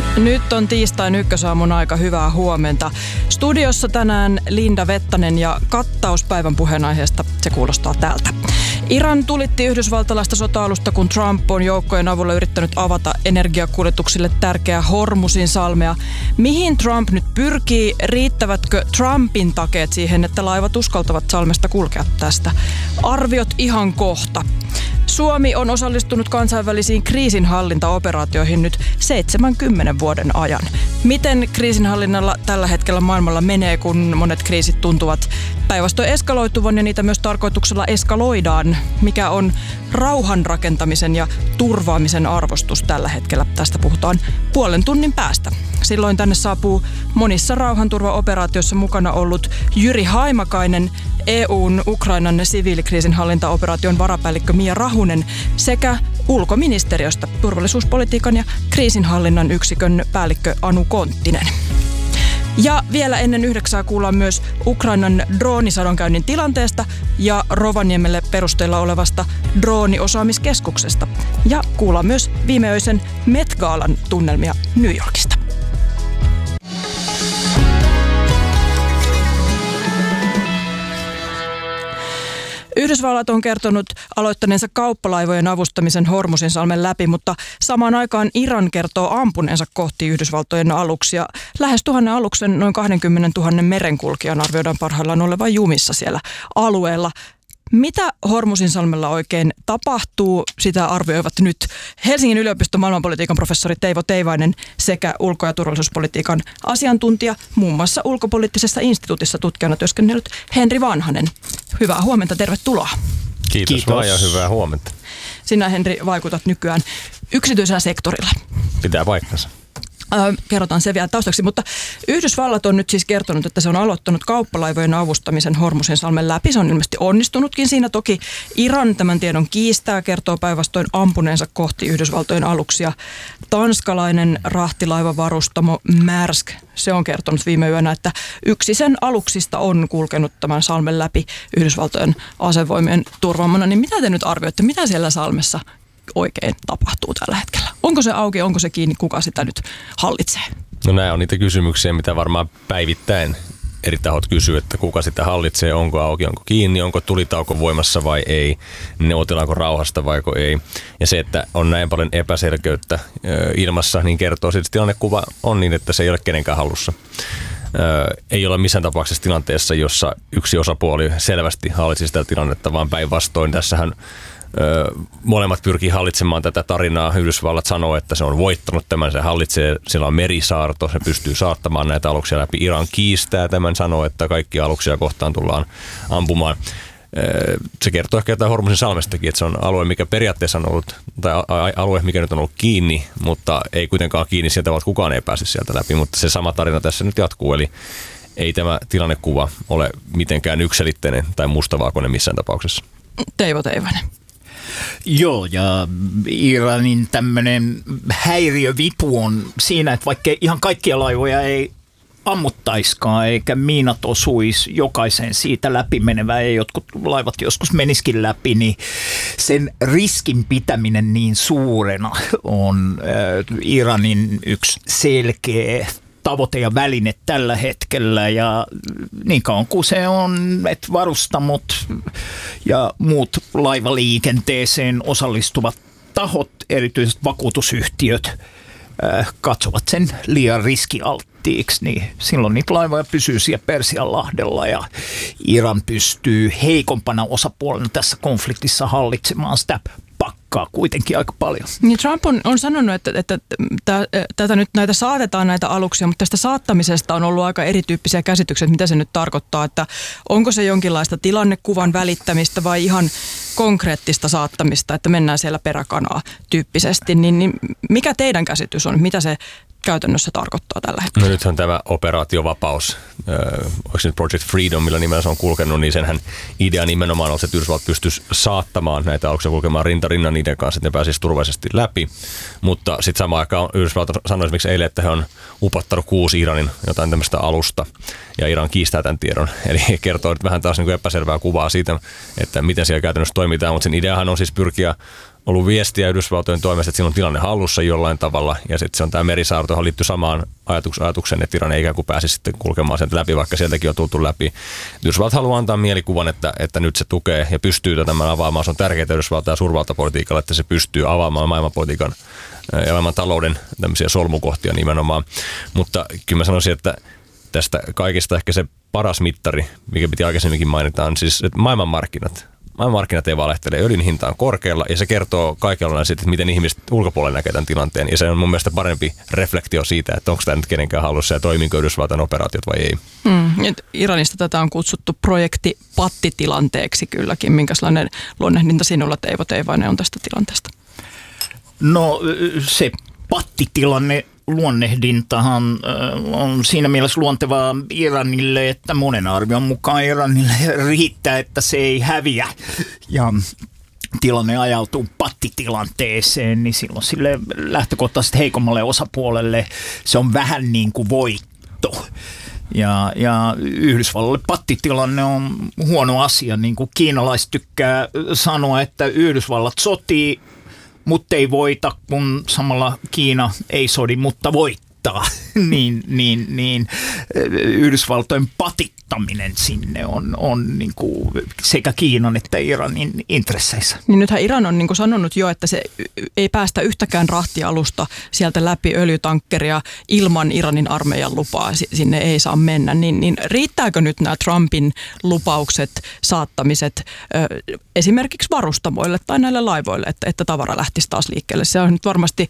Nyt on tiistain ykkösaamun aika, hyvää huomenta. Studiossa tänään Linda Vettanen ja kattaus päivän puheenaiheesta, se kuulostaa tältä. Iran tulitti yhdysvaltalaista sota-alusta, kun Trump on joukkojen avulla yrittänyt avata energiakuljetuksille tärkeää Hormuzin salmea. Mihin Trump nyt pyrkii? Riittävätkö Trumpin takeet siihen, että laivat uskaltavat salmesta kulkea tästä? Arviot ihan kohta. Suomi on osallistunut kansainvälisiin kriisinhallintaoperaatioihin nyt 70 vuoden ajan. Miten kriisinhallinnalla tällä hetkellä maailmalla menee, kun monet kriisit tuntuvat päinvastoin eskaloituvan ja niitä myös tarkoituksella eskaloidaan? Mikä on rauhan rakentamisen ja turvaamisen arvostus tällä hetkellä? Tästä puhutaan puolen tunnin päästä. Silloin tänne saapuu monissa rauhanturvaoperaatioissa mukana ollut Jyri Haimakainen, EUn Ukrainan siviilikriisinhallintaoperaation varapäällikkö Mia Rahunen sekä ulkoministeriöstä turvallisuuspolitiikan ja kriisinhallinnan yksikön päällikkö Anu Konttinen. Ja vielä ennen 9 kuullaan myös Ukrainan droonisadonkäynnin tilanteesta ja Rovaniemelle perusteilla olevasta drooniosaamiskeskuksesta. Ja kuullaan myös viimeöisen Met Galan tunnelmia New Yorkista. Yhdysvallat on kertonut aloittaneensa kauppalaivojen avustamisen Hormuzin salmen läpi, mutta samaan aikaan Iran kertoo ampuneensa kohti Yhdysvaltojen aluksia. Lähes 1000 aluksen noin 20 000 merenkulkijan arvioidaan parhaillaan olevan jumissa siellä alueella. Mitä Hormuzin salmella oikein tapahtuu, sitä arvioivat nyt Helsingin yliopiston maailmanpolitiikan professori Teivo Teivainen sekä ulko- ja turvallisuuspolitiikan asiantuntija, muun muassa ulkopoliittisessa instituutissa tutkijana työskennellyt Henri Vanhanen. Hyvää huomenta, tervetuloa. Kiitos vaan ja hyvää huomenta. Sinä, Henri, vaikutat nykyään yksityisellä sektorilla. Pitää paikkansa. Kerrotaan se vielä taustaksi, mutta Yhdysvallat on nyt siis kertonut, että se on aloittanut kauppalaivojen avustamisen Hormuzin salmen läpi. Se on ilmeisesti onnistunutkin siinä. Toki Iran tämän tiedon kiistää, kertoo päinvastoin ampuneensa kohti Yhdysvaltojen aluksia. Tanskalainen rahtilaivavarustamo Maersk, se on kertonut viime yönä, että yksi sen aluksista on kulkenut tämän salmen läpi Yhdysvaltojen asevoimien turvaamana. Niin mitä te nyt arvioitte, mitä siellä salmessa oikein tapahtuu tällä hetkellä? Onko se auki, onko se kiinni, kuka sitä nyt hallitsee? No nämä on niitä kysymyksiä, mitä varmaan päivittäin eri tahot kysyy, että kuka sitä hallitsee, onko auki, onko kiinni, onko tulitauko voimassa vai ei, neuvotellaanko rauhasta vaiko ei. Ja se, että on näin paljon epäselkeyttä ilmassa, niin kertoo siitä, että tilannekuva on niin, että se ei ole kenenkään hallussa. Ei ole missään tapauksessa tilanteessa, jossa yksi osapuoli selvästi hallitsi sitä tilannetta, vaan päinvastoin. Tässähän molemmat pyrkii hallitsemaan tätä tarinaa. Yhdysvallat sanoo, että se on voittanut tämän, se hallitsee, siellä on merisaarto, se pystyy saattamaan näitä aluksia läpi. Iran kiistää tämän, sanoo, että kaikki aluksia kohtaan tullaan ampumaan. Se kertoo ehkä jotain Hormuzin salmestakin, että se on alue, mikä periaatteessa on ollut, tai alue, mikä nyt on ollut kiinni, mutta ei kuitenkaan kiinni sieltä, että kukaan ei pääse sieltä läpi, mutta se sama tarina tässä nyt jatkuu, eli ei tämä tilannekuva ole mitenkään yksiselitteinen tai mustavalkoinen missään tapauksessa. Teivo Teivainen. Joo, ja Iranin tämmöinen häiriövipu on siinä, että vaikka ihan kaikkia laivoja ei ammuttaiskaan eikä miinat osuisi jokaisen siitä läpi menevää ja jotkut laivat joskus meniskin läpi, niin sen riskin pitäminen niin suurena on Iranin yksi selkeä tavoite ja väline tällä hetkellä, ja niin kauan kuin se on, että varustamot ja muut laivaliikenteeseen osallistuvat tahot, erityisesti vakuutusyhtiöt, katsovat sen liian riskialttiiksi, niin silloin niitä laivoja pysyy siellä Persianlahdella ja Iran pystyy heikompana osapuolena tässä konfliktissa hallitsemaan sitä pakkaa kuitenkin aika paljon. Niin Trump on sanonut, että tätä nyt näitä saatetaan näitä aluksia, mutta tästä saattamisesta on ollut aika erityyppisiä käsityksiä, että mitä se nyt tarkoittaa, että onko se jonkinlaista tilannekuvan välittämistä vai ihan konkreettista saattamista, että mennään siellä peräkanaa tyyppisesti, niin mikä teidän käsitys on, mitä se käytännössä tarkoittaa tällä hetkellä? No nythän tämä operaatiovapaus, onko se nyt Project Freedom, millä nimellä se on kulkenut, niin senhän idea nimenomaan on, että Yhdysvallat pystyisi saattamaan näitä aluksia kulkemaan rintarinnan niiden kanssa, että ne pääsisi turvallisesti läpi. Mutta sitten samaan aikaan Yhdysvallat sanoi esimerkiksi eilen, että he on upottanut 6 Iranin jotain tämmöistä alusta, ja Iran kiistää tämän tiedon. Eli kertoo nyt vähän taas niin kuin epäselvää kuvaa siitä, että miten siellä käytännössä toimitaan, mutta sen ideahan on siis pyrkiä ollut viestiä Yhdysvaltojen toimesta, että siinä on tilanne hallussa jollain tavalla, ja sitten se on tämä merisaarto, johon liittyy samaan ajatukseen, että Iran ei ikään kuin pääsisi sitten kulkemaan sieltä läpi, vaikka sieltäkin on tultu läpi. Yhdysvallat haluaa antaa mielikuvan, että nyt se tukee ja pystyy tämän avaamaan. Se on tärkeää Yhdysvaltain suurvaltapolitiikalla, että se pystyy avaamaan maailmanpolitiikan ja maailman talouden tämmöisiä solmukohtia nimenomaan. Mutta kyllä mä sanoisin, että tästä kaikista ehkä se paras mittari, mikä piti aikaisemminkin mainita, on siis että maailmanmarkkinat. Maailmanmarkkinat ei valehtele, öljyn hinta on korkealla ja se kertoo kaikenlainen siitä, että miten ihmiset ulkopuolella näkee tämän tilanteen. Ja se on mun mielestä parempi reflektio siitä, että onko tämä nyt kenenkään hallussa ja toimiiko Yhdysvaltain operaatiot vai ei. Nyt Iranista tätä on kutsuttu projekti pattitilanteeksi kylläkin. Minkälainen luonnehdinta sinulla Teivo Teivainen on tästä tilanteesta? No se pattitilanne luonnehdintahan on siinä mielessä luontevaa Iranille, että monen arvion mukaan Iranille riittää, että se ei häviä ja tilanne ajautuu pattitilanteeseen, niin silloin sille lähtökohtaisesti heikommalle osapuolelle se on vähän niin kuin voitto. Ja Yhdysvalloille pattitilanne on huono asia, niin kuin kiinalaiset tykkää sanoa, että Yhdysvallat sotii, mutta ei voita, kun samalla Kiina ei sodi, mutta voittaa. niin Yhdysvaltojen patittaminen sinne on niin kuin sekä Kiinan että Iranin intresseissä. Niin nythän Iran on niin kuin sanonut jo, että se ei päästä yhtäkään rahtialusta sieltä läpi öljytankkeria ilman Iranin armeijan lupaa. Sinne ei saa mennä. Niin riittääkö nyt nämä Trumpin lupaukset, saattamiset esimerkiksi varustamoille tai näille laivoille, että tavara lähtisi taas liikkeelle? Se on nyt varmasti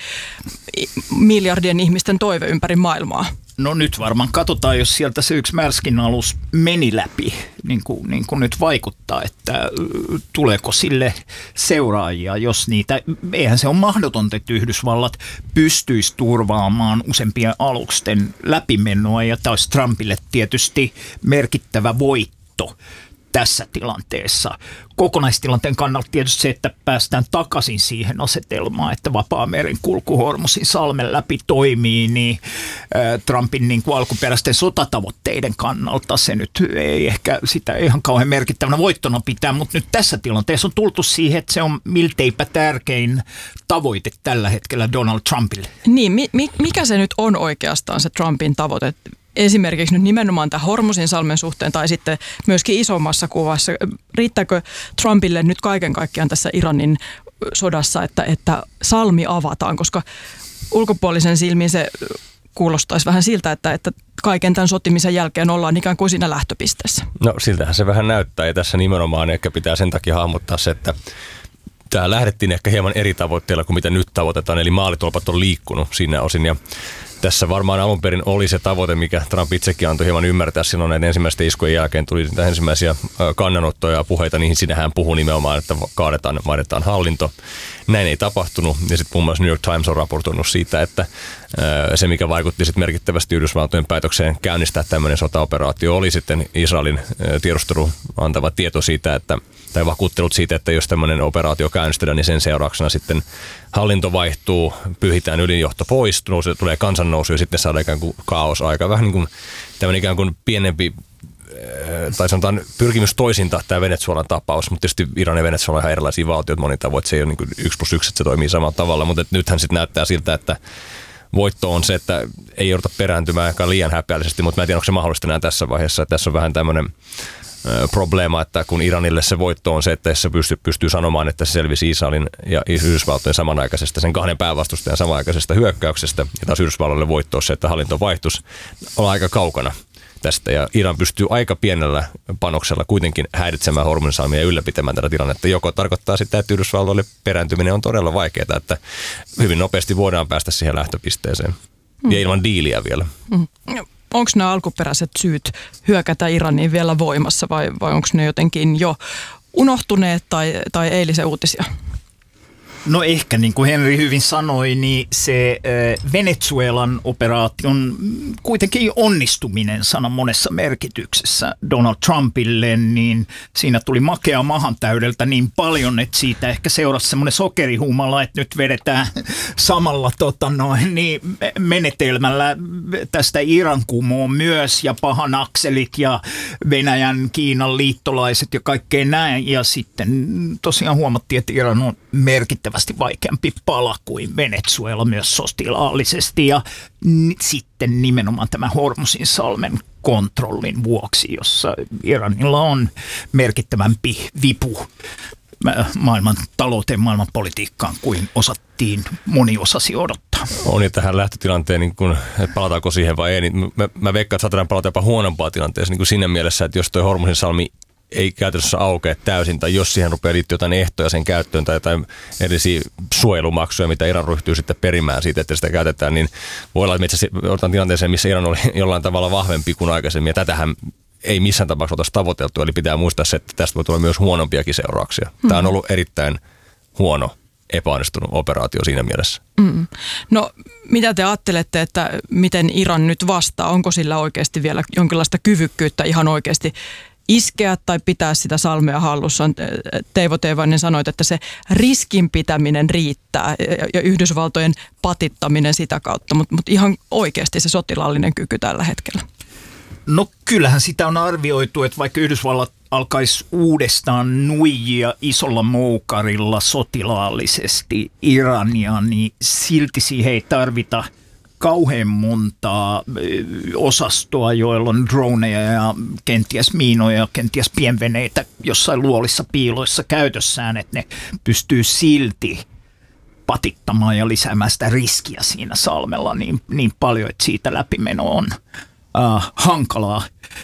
miljardien ihmisten toive ympäri maailmaa. No nyt varmaan katsotaan, jos sieltä se yksi Märskin alus meni läpi, niin kuin nyt vaikuttaa, että tuleeko sille seuraajia, jos niitä, eihän se ole mahdotonta, että Yhdysvallat pystyisi turvaamaan useampien alusten läpimenoa, ja tämä olisi Trumpille tietysti merkittävä voitto tässä tilanteessa. Kokonaistilanteen kannalta tietysti se, että päästään takaisin siihen asetelmaan, että vapaa merenkulku Hormuzin salmen läpi toimii, niin Trumpin niin kuin alkuperäisten sotatavoitteiden kannalta se nyt ei ehkä sitä ihan kauhean merkittävänä voittona pitää, mutta nyt tässä tilanteessa on tultu siihen, että se on milteipä tärkein tavoite tällä hetkellä Donald Trumpille. Niin, mikä se nyt on oikeastaan se Trumpin tavoite? Esimerkiksi nyt nimenomaan tämän Hormuzin salmen suhteen tai sitten myöskin isommassa kuvassa. Riittääkö Trumpille nyt kaiken kaikkiaan tässä Iranin sodassa, että salmi avataan, koska ulkopuolisen silmin se kuulostaisi vähän siltä, että kaiken tämän sotimisen jälkeen ollaan ikään kuin siinä lähtöpisteessä. No siltähän se vähän näyttää ja tässä nimenomaan ehkä pitää sen takia hahmottaa se, että tämä lähdettiin ehkä hieman eri tavoitteilla kuin mitä nyt tavoitetaan, eli maalitolpat on liikkunut siinä osin ja tässä varmaan alun perin oli se tavoite, mikä Trump itsekin antoi hieman ymmärtää silloin näiden ensimmäisten iskujen jälkeen. Tuli niitä ensimmäisiä kannanottoja ja puheita, niihin sinähän puhui nimenomaan, että vaihdetaan hallinto. Näin ei tapahtunut ja sitten muun muassa New York Times on raportoinut siitä, että se mikä vaikutti sitten merkittävästi Yhdysvaltojen päätökseen käynnistää tämmöinen sotaoperaatio oli sitten Israelin tiedustelu antava tieto siitä, tai vakuuttelut siitä, että jos tämmöinen operaatio käynnistetään, niin sen seurauksena sitten hallinto vaihtuu, pyyhitään ydinjohto pois, tulee kansannousu ja sitten saadaan ikään kuin kaos aika. Vähän niin kuin tämmöinen ikään kuin pienempi, tai sanotaan pyrkimys toisinta tämä Venezuelan tapaus, mutta tietysti Iran ja Venezuela on ihan erilaisia valtioita monin tavoin, että se ei ole niin kuin 1+1, että se toimii samalla tavalla, mutta nythän sitten näyttää siltä, että voitto on se, että ei jouduta perääntymään liian häpeällisesti, mutta mä en tiedä, onko se mahdollista enää tässä vaiheessa, että tässä on vähän tämmöinen probleema, että kun Iranille se voitto on se, että se pystyy sanomaan, että se selvisi Israelin ja Yhdysvaltojen samanaikaisesta, sen kahden päävastustajan samanaikaisesta hyökkäyksestä, ja taas Yhdysvalloille voitto on se, että hallinto vaihtus on aika kaukana tästä, ja Iran pystyy aika pienellä panoksella kuitenkin häiritsemään Hormuzin salmia ja ylläpitämään tätä tilannetta, joka tarkoittaa sitä, että Yhdysvalloille perääntyminen on todella vaikeaa, että hyvin nopeasti voidaan päästä siihen lähtöpisteeseen, ja ilman diiliä vielä. Onko nämä alkuperäiset syyt hyökätä Iraniin vielä voimassa vai onko ne jotenkin jo unohtuneet tai eilisen uutisia? No ehkä niin kuin Henri hyvin sanoi, niin se Venezuelan operaation kuitenkin onnistuminen sana monessa merkityksessä Donald Trumpille, niin siinä tuli makea mahan täydeltä niin paljon, että siitä ehkä seurasi semmoinen sokerihumala, että nyt vedetään samalla niin menetelmällä tästä Iran kumoon myös ja pahan akselit ja Venäjän, Kiinan liittolaiset ja kaikkea näin. Ja sitten tosiaan huomattiin, että Iran on merkittävä merkittävästi vaikeampi pala kuin Venezuela myös sotilaallisesti ja sitten nimenomaan tämä Hormuzin salmen kontrollin vuoksi, jossa Iranilla on merkittävämpi vipu maailman talouteen, maailman politiikkaan kuin moni osasi odottaa. On ja tähän lähtötilanteen, niin kun, että palataanko siihen vai ei, niin mä veikkaan, että saatetaan palata jopa huonompaa tilanteessa niin kuin siinä mielessä, että jos toi Hormuzin salmi ei käytännössä aukea täysin, tai jos siihen rupeaa liittyä jotain ehtoja sen käyttöön tai jotain erillisiä suojelumaksuja, mitä Iran ryhtyy sitten perimään siitä, että sitä käytetään, niin voi olla, että otetaan tilanteeseen, missä Iran oli jollain tavalla vahvempi kuin aikaisemmin, ja tätähän ei missään tapauksessa oltaisi tavoiteltu, eli pitää muistaa se, että tästä voi tulla myös huonompiakin seurauksia. Tämä on ollut erittäin huono, epäonnistunut operaatio siinä mielessä. No, mitä te ajattelette, että miten Iran nyt vastaa? Onko sillä oikeasti vielä jonkinlaista kyvykkyyttä ihan oikeasti iskeä tai pitää sitä salmea hallussaan? Teivo Teivainen sanoi, että se riskin pitäminen riittää ja Yhdysvaltojen patittaminen sitä kautta, mutta ihan oikeasti se sotilaallinen kyky tällä hetkellä. No kyllähän sitä on arvioitu, että vaikka Yhdysvallat alkaisi uudestaan nuijia isolla moukarilla sotilaallisesti Irania, niin silti siihen ei tarvita kauhean montaa osastoa, joilla on droneja ja kenties miinoja ja kenties pienveneitä jossain luolissa piiloissa käytössään, että ne pystyy silti patittamaan ja lisäämään sitä riskiä siinä salmella niin paljon, että siitä läpimeno on hankalaa.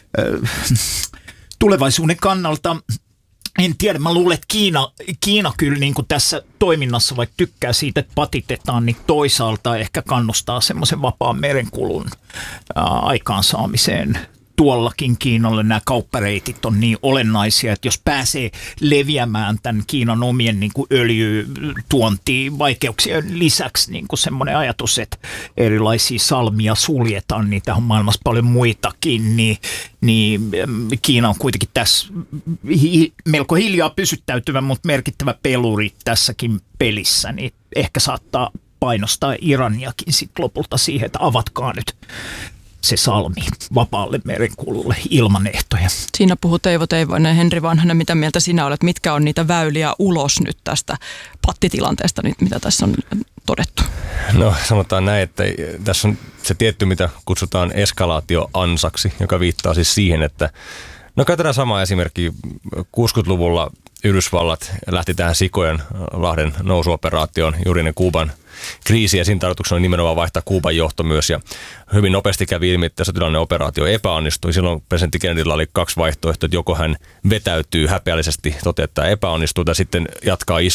Tulevaisuuden kannalta en tiedä, mä luulen, että Kiina kyllä niin kuin tässä toiminnassa, vaikka tykkää siitä, että patitetaan, niin toisaalta ehkä kannustaa semmoisen vapaan merenkulun aikaansaamiseen. Tuollakin Kiinalle nämä kauppareitit on niin olennaisia, että jos pääsee leviämään tämän Kiinan omien niin kuin öljytuontiin vaikeuksien lisäksi niin kuin semmoinen ajatus, että erilaisia salmia suljetaan, niitä on maailmassa paljon muitakin, niin Kiina on kuitenkin tässä melko hiljaa pysyttäytyvä, mutta merkittävä peluri tässäkin pelissä, niin ehkä saattaa painostaa Iraniakin sitten lopulta siihen, että avatkaa nyt se salmi vapaalle merenkululle ilman ehtoja. Siinä puhuu Teivo Teivainen ja Henri Vanhanen. Mitä mieltä sinä olet? Mitkä on niitä väyliä ulos nyt tästä pattitilanteesta, mitä tässä on todettu? No sanotaan näin, että tässä on se tietty, mitä kutsutaan eskalaatioansaksi, joka viittaa siis siihen, että no käytetään sama esimerkki. 60-luvulla Yhdysvallat lähti tähän Sikojenlahden nousuoperaatioon juuri ennen Kuuban kriisiä. Siinä tarkoituksena on nimenomaan vaihtaa Kuuban johto myös ja hyvin nopeasti kävi ilmi, että sotilaallinen operaatio epäonnistui. Silloin presidentti Kennedyllä oli kaksi vaihtoehtoa, että joko hän vetäytyy häpeällisesti, toteaa, että epäonnistuu, tai sitten jatkaa